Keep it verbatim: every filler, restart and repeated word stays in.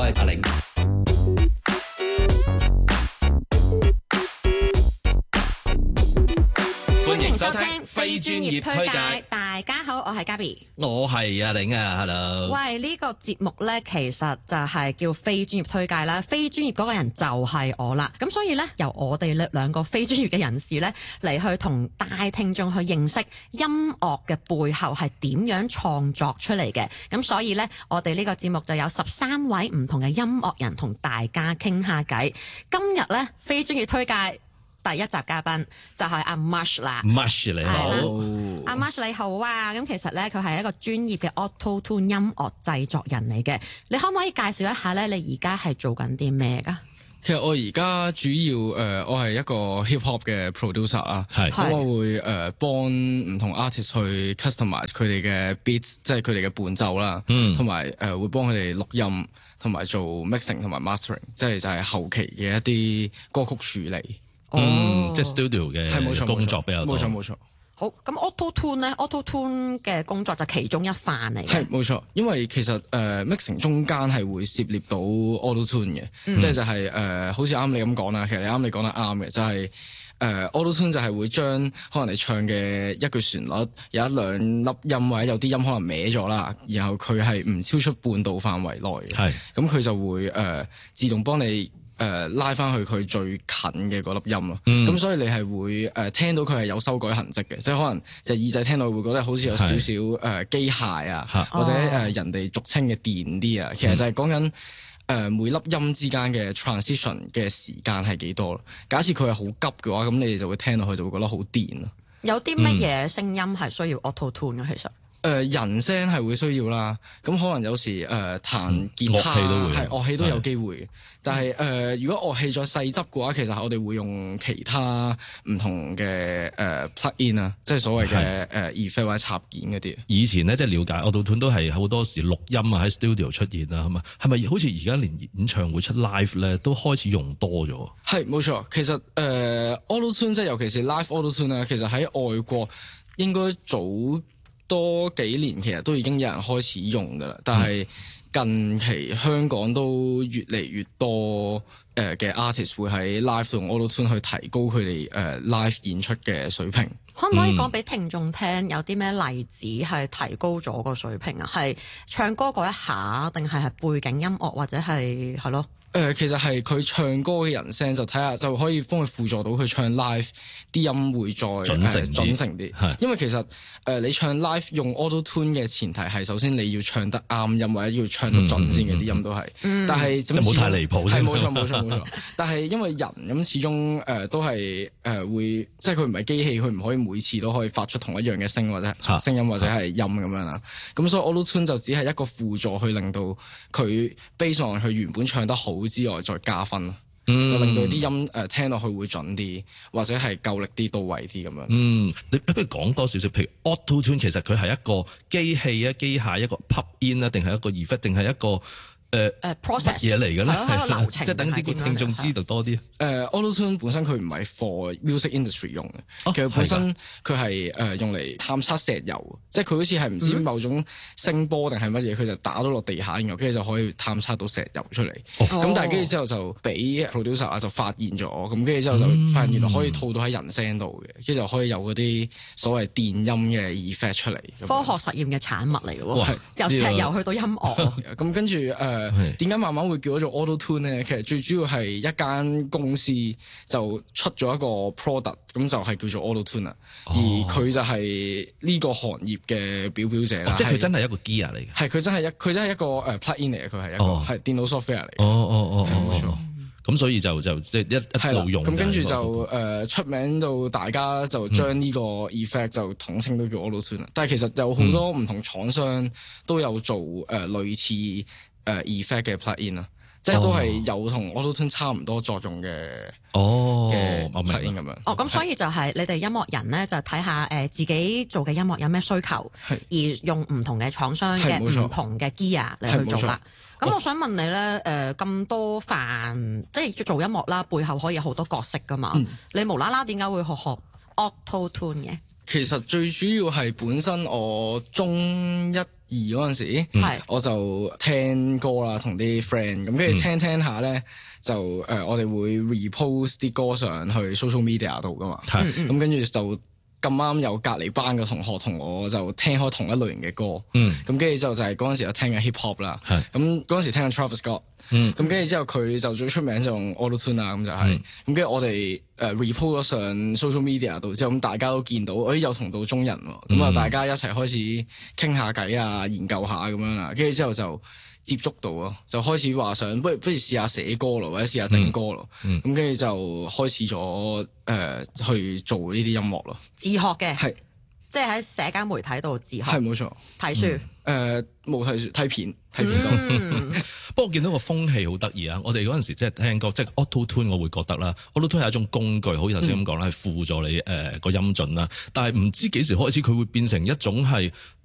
係阿玲。 歡迎收聽非專業推介。大家好，我係 Gabby， 我係阿玲啊 ，Hello。 喂，呢、這個節目呢，其實就係叫非專業推介啦。非專業嗰個人就係我啦。咁所以呢，由我哋兩個非專業嘅人士呢，嚟去同大聽眾去認識音樂嘅背後係點樣創作出嚟嘅。咁所以呢，我哋呢個節目就有十三位唔同嘅音樂人同大家傾下偈。今日呢，非專業推介第一集嘉賓就係阿 Mush 啦 ，Mush 你好， 阿 Mush 你好啊！咁其實咧，佢係一個專業嘅 Auto Tune 音樂製作人嚟嘅。你可唔可以介紹一下咧？你而家係做緊啲咩噶？ 其實我而家主要誒、呃，我係一個 hip hop 嘅 producer 啊， 係咁我會誒幫唔同 artist 去 customize 佢哋嘅 beats，即係佢哋嘅伴奏啦，同埋誒會幫佢哋錄音，同埋做 mixing 同埋 mastering，即係就係後期嘅一啲歌曲處理。 嗯，即係 studio 嘅係冇錯工作比較多。 冇錯冇錯。 好，咁 Auto Tune 咧，Auto Tune 嘅工作就其中一範嚟嘅。 係冇錯，因為其實誒、呃、mixing 中間係會涉獵到 Auto Tune 嘅， 嗯、 即係就係、是、誒、呃、好似啱你咁講啦，其實你啱你講得啱嘅，就係、是、誒、呃、Auto Tune 就係會將可能你唱嘅一句旋律有一兩粒音或者有啲音可能歪咗啦，然後佢係唔超出半度範圍內嘅，係咁佢就會誒、呃、自動幫你。誒、呃、拉翻去佢最近嘅嗰粒音咯，咁、嗯、所以你係會誒、呃、聽到佢係有修改痕跡嘅，即係可能隻耳仔聽到會覺得好似有少少誒機械啊，或者誒、呃、人哋俗稱嘅電啲啊，其實就係講緊誒每粒音之間嘅 transition 嘅時間係幾多咯。假設佢係好急嘅話，咁你哋就會聽落去就會覺得好電咯。 有啲乜嘢聲音係需要 Auto Tune 嘅？其實？ 誒、呃、人聲係會需要啦，咁可能有時誒、呃、彈吉他，係樂器都有機會。是但係誒、呃、如果樂器再細執嘅話，其實我哋會用其他唔同嘅誒、呃、plug in 啊，即係所謂嘅誒 effect 或者插件嗰啲。 以前咧即係了解 Auto Tune 都係好多時錄音啊喺 studio 出現啦，係嘛？係咪好似而家連演唱會出 live 咧都開始用多咗？係冇錯，其實誒、呃、Auto Tune 即係尤其是 live Auto Tune 咧，其實喺外國應該早多幾年其實都已經有人開始用㗎啦，但係近期香港都越嚟越多誒嘅 artist 會喺 live 同 Auto Tune 去提高佢哋誒 live 演出嘅水平。 可唔可以講俾聽眾聽有啲咩例子係提高咗個水平啊？係唱歌嗰一下，定係係背景音樂，或者係係咯？ 誒、呃，其實係佢唱歌嘅人聲，就睇下就可以幫佢輔助到佢唱 live 啲音會再準成啲、呃、 準成啲。因為其實誒、呃，你唱 live 用 Auto Tune 嘅前提係首先你要唱得啱音，或者要唱得準先嘅啲、嗯、音都係。嗯、但係就唔好太離譜先。係冇錯冇錯冇錯。但係因為人咁始終誒、呃、都係誒、呃、會，即係佢唔係機器，佢唔可以每次都可以發出同一樣嘅聲或者聲音或者係音咁樣啦。咁所以 Auto Tune 就只係一個輔助去令到佢 base on 佢原本唱得好之外再加分咯，嗯、就令到啲音誒、呃、聽落去會準啲，或者係夠力啲、到位啲咁樣。嗯， 你你不如講多少少，譬如 Auto Tune 其實佢係一個機器啊、機械一個 pop in 啊，定係一個 effect，定係一個誒誒 process 嘢嚟嘅咧？ 係一個流程， 即係等啲聽眾知道多啲。 誒 Auto Tune 本身佢唔係 for music industry 用嘅， 哦、 其實本身佢係誒用嚟探測石油，即係佢好似係唔知某種聲波定係乜嘢，佢就打到落地下，然後跟住就可以探測到石油出嚟。咁、哦、但係跟住之後就俾 producer 啊就發現咗，咁跟住之後就發現原來可以套到喺人聲度嘅，跟住就可以有嗰啲所謂電音嘅 effect 出嚟。 科學實驗嘅產物嚟嘅喎，由石油去到音樂。 咁跟住誒點解慢慢會叫咗做 Auto Tune 咧？其實最主要係一間公司就出咗一個 product，咁就係叫做 Auto Tune 啦。而佢就係呢個行業嘅表表者啦。 即係佢真係一個 gear 嚟嘅。係佢真係一佢真係一個誒 plug in 嚟嘅，佢係一個係電腦 software 嚟嘅。 哦哦哦，冇錯。咁所以就就即係一一路用。 咁跟住就誒出名到大家就將呢個 effect 就統稱都叫 Auto Tune 啦。但係其實有好多唔同廠商都有做誒類似誒 effect 嘅 plug in 啦。即係都係有同 Auto Tune 差唔多作用嘅哦嘅我明咁樣。 哦，咁所以就係你哋音樂人咧，就睇下誒自己做嘅音樂有咩需求，而用唔同嘅廠商嘅唔同嘅 gear 嚟去做啦。咁我想問你咧，誒咁多範，即係做音樂啦，背後可以有好多角色噶嘛？嗯、你無啦啦點解會學學 Auto Tune 嘅？ 其實最主要係本身我中一嗰陣時， 嗯、 我就聽歌啦，同啲 friend 咁，跟住聽聽下咧，就誒、呃、我哋會 repost 啲歌上去 social media 度噶嘛，咁跟住就。咁啱有隔離班嘅同學同我就聽開同一類型嘅歌，咁跟住之後就係嗰陣時就聽緊 hip hop 啦，咁嗰陣時聽緊 Travis Scott，咁跟住之後佢就最出名就用 Auto Tune 啊，咁就係、是，咁跟住我哋誒 repost 咗上 social media 度之後，咁大家都見到，誒有同道中人喎，咁啊、嗯、大家一齊開始傾下偈啊，研究下咁樣啦，跟住之後就接觸到咯，就開始話想不如不如試下寫歌咯，或者試下整歌咯，咁跟住就開始咗誒、呃、去做呢啲音樂咯。 自學嘅係， 係即係喺社交媒體度自學， 係冇錯， 睇書誒冇睇書睇片睇片多。 嗯、 不過我見到個風氣好得意啊！我哋嗰陣時即係聽歌，即係 Auto Tune，我會覺得啦，Auto Tune 係一種工具，好似頭先咁講啦，係輔助你誒個音準啦。但係唔知幾時開始佢會變成一種係